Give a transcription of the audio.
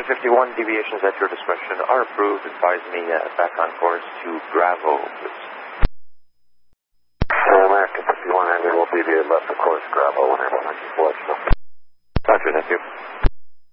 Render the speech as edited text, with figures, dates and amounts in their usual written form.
51 deviations at your discretion are approved. Advise me back on course to Bravo, please. American 51, and will be the left of course, Bravo, 114. Roger, thank you.